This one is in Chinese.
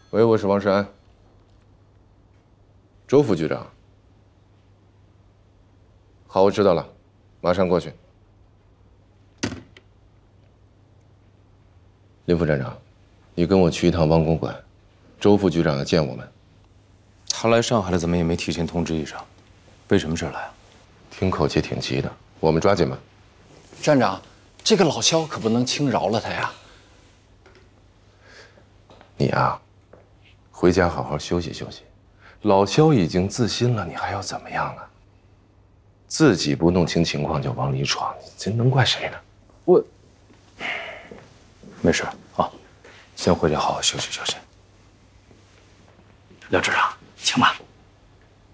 喂，我是王世安。周副局长。好，我知道了，马上过去。林副站长，你跟我去一趟汪公馆，周副局长要见我们。 他来上海了，怎么也没提前通知一声？为什么这儿来啊？ 听口气挺急的，我们抓紧吧。 站长，这个老肖可不能轻饶了他呀。 你啊，回家好好休息休息。老肖已经自新了，你还要怎么样啊？自己不弄清情况就往里闯，你这能怪谁呢？ 我没事啊，先回家好好休息休息。 廖支长，请吧。